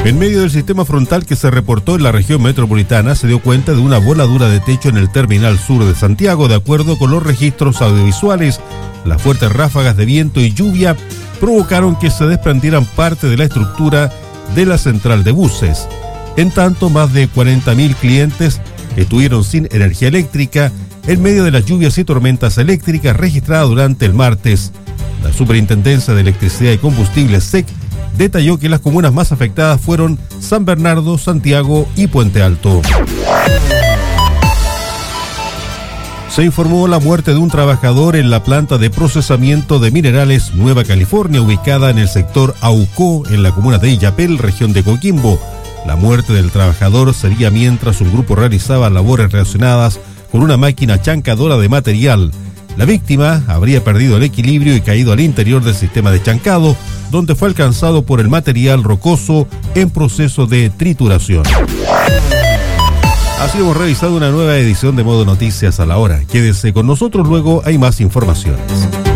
En medio del sistema frontal que se reportó en la región metropolitana, se dio cuenta de una voladura de techo en el terminal sur de Santiago. De acuerdo con los registros audiovisuales, las fuertes ráfagas de viento y lluvia provocaron que se desprendieran parte de la estructura de la central de buses. En tanto, más de 40.000 clientes estuvieron sin energía eléctrica en medio de las lluvias y tormentas eléctricas registradas durante el martes. La Superintendencia de Electricidad y Combustibles, SEC, detalló que las comunas más afectadas fueron San Bernardo, Santiago y Puente Alto. Se informó la muerte de un trabajador en la planta de procesamiento de minerales Nueva California, ubicada en el sector Aucó, en la comuna de Illapel, región de Coquimbo. La muerte del trabajador sería mientras un grupo realizaba labores relacionadas con una máquina chancadora de material. La víctima habría perdido el equilibrio y caído al interior del sistema de chancado, donde fue alcanzado por el material rocoso en proceso de trituración. Así hemos revisado una nueva edición de Modo Noticias a la Hora. Quédese con nosotros, luego hay más informaciones.